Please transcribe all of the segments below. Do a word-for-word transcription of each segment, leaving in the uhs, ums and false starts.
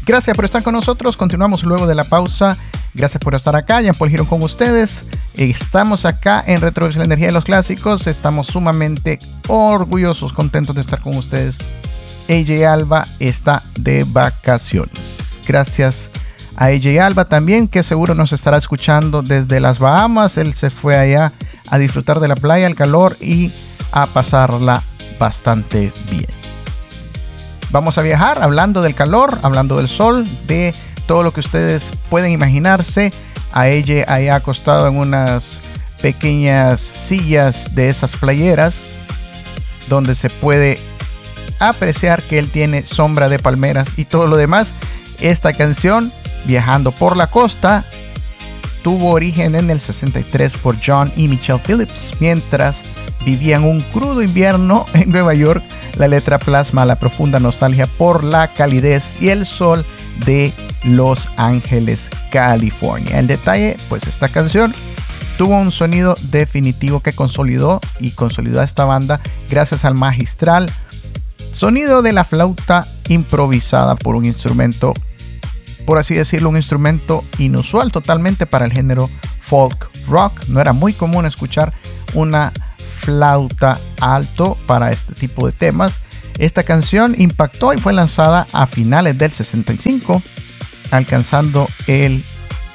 Gracias por estar con nosotros. Continuamos luego de la pausa. Gracias por estar acá. Jean-Paul Girón con ustedes. Estamos acá en Retrovisor, la energía de los clásicos. Estamos sumamente orgullosos, contentos de estar con ustedes. A J Alba está de vacaciones. Gracias a A J Alba también, que seguro nos estará escuchando desde las Bahamas. Él se fue allá a disfrutar de la playa, el calor y a pasarla bastante bien. Vamos a viajar hablando del calor, hablando del sol, de todo lo que ustedes pueden imaginarse. A ella allá acostado en unas pequeñas sillas de esas playeras, donde se puede apreciar que él tiene sombra de palmeras y todo lo demás. Esta canción, Viajando por la Costa, tuvo origen en el sesenta y tres por John y Michelle Phillips, mientras vivían un crudo invierno en Nueva York. La letra plasma la profunda nostalgia por la calidez y el sol de Los Ángeles, California. El detalle, pues esta canción tuvo un sonido definitivo que consolidó y consolidó a esta banda gracias al magistral sonido de la flauta improvisada por un instrumento, por así decirlo, un instrumento inusual totalmente para el género folk rock. No era muy común escuchar una flauta alto para este tipo de temas. Esta canción impactó y fue lanzada a finales del sesenta y cinco, alcanzando el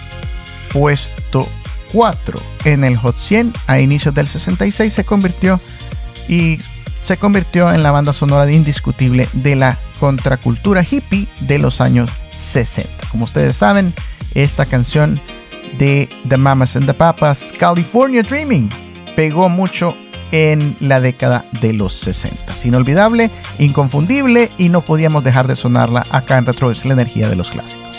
puesto cuatro en el Hot cien. A inicios del sesenta y seis se convirtió y se convirtió en la banda sonora indiscutible de la contracultura hippie de los años sesenta. Como ustedes saben, esta canción de The Mamas and the Papas, California Dreaming, pegó mucho en la década de los sesenta. Inolvidable, inconfundible, y no podíamos dejar de sonarla acá en Retrovisor, la energía de los clásicos.